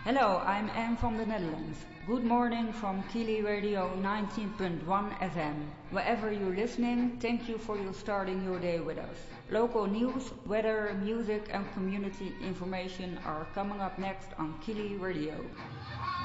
Hello, I'm Anne from the Netherlands. Good morning from Kili Radio 19.1 FM. Wherever you're listening, thank you for starting your day with us. Local news, weather, music and community information are coming up next on Kili Radio.